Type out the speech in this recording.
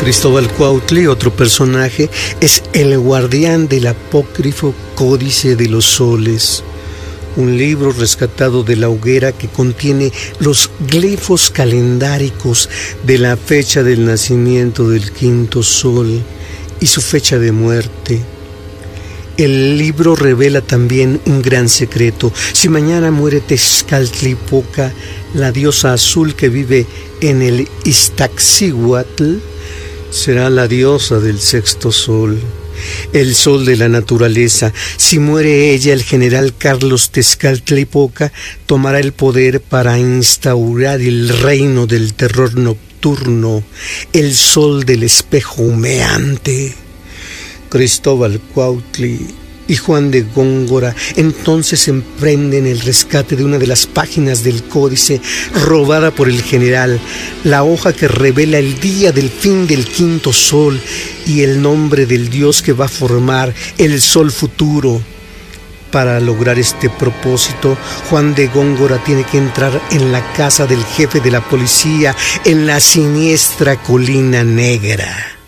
Cristóbal Cuautli, otro personaje, es el guardián del apócrifo Códice de los Soles, un libro rescatado de la hoguera que contiene los glifos calendáricos de la fecha del nacimiento del quinto sol y su fecha de muerte. El libro revela también un gran secreto. Si mañana muere Tezcatlipoca, la diosa azul que vive en el Iztaccíhuatl, será la diosa del sexto sol, el sol de la naturaleza. Si muere ella, el general Carlos Tezcatlipoca tomará el poder para instaurar el reino del terror nocturno, el sol del espejo humeante. Cristóbal Cuautli y Juan de Góngora entonces emprenden el rescate de una de las páginas del códice robada por el general, la hoja que revela el día del fin del quinto sol y el nombre del dios que va a formar el sol futuro. Para lograr este propósito, Juan de Góngora tiene que entrar en la casa del jefe de la policía en la siniestra Colina Negra.